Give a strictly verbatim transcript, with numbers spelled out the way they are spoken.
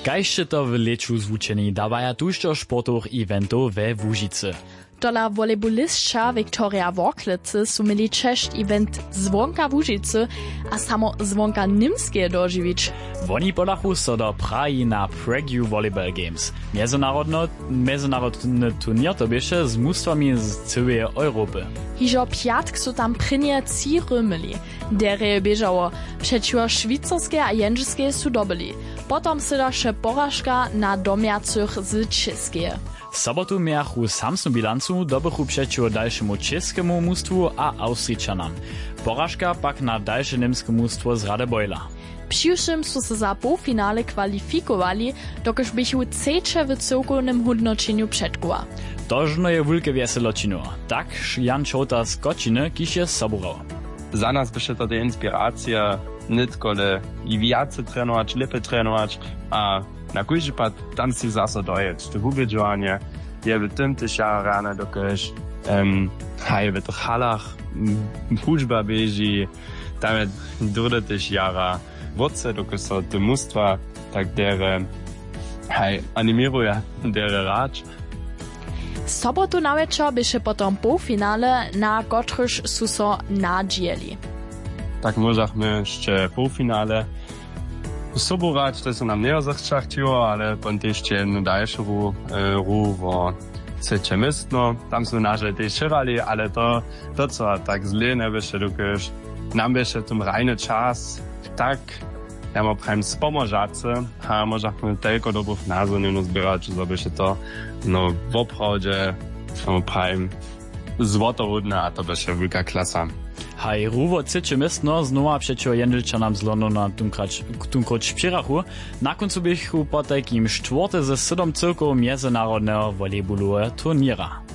Kajście to w leczu zwučeni dawaja tužto športowych eventów we Łužicy. Dola volejbolistka Viktoria Woklicy su mieli češt event zvonka Łužicy a samo zvonka Nimskie doživić. Oni podachu so do Prahi na Prague Volleyball Games. Międzynarodno, międzynarodny turnier to bieše z mustwami z całej Europy. Hižo piatk su tam prynie ci rymili. Dere biežało przeciwko szwajcarskie a jędrzyskie su dobili. Potom se daše porażka na domiacych z czeskie. W sobotu miachu samsnu bilancu dobychu przeciwko dalszemu czeskemu mustwu a Austričanom. Porażka pak na dalsze niemskie mustwo z Radebojla. Przyszłym su se za półfinale kwalifikowali, dokaż bychu cecze w całkownym hodnoczeniu przedkoła. Tożno je wulke wieselocino. Tak Jan Čota z Kočiny kiž je soburał. Za nas byše to inspiracja nitkole i wiace trenować, lepiej trenować, a na kujży pad tam si zase dojeć. To uwiedzowanie je w tym tysia rana dokaż um, haj w tych halach huczba bieži, tam je drude tyś jara wodce, dokaż so te mustwa tak dere haj animiruje dere racz. Sobotu na večer byše potom półfinale, na kotryż su so nadzieli. Tak możemy jeszcze półfinale soborać, to są nam nie zachciało, ale potem jeszcze jedno dalsze ru, ru w trzecie miejsce. Tam są nasze też szyrali, ale to, to co tak zle nie wysze, dokaż nam wysze tym reine czas, tak ja mam prawie spomożacy, a możemy tylko dobrów nazwy zbierać, żeby się to no w obchodzie prawie złotorudne, a to będzie wielka klasa. Haj, ruwo cycie mestno znowa przeciwko Jędryczanom z Londona tunkroć špirachu. Na końcu bychu po takim czwarte ze siedem cyrków międzynarodnego volejbalowego turniera.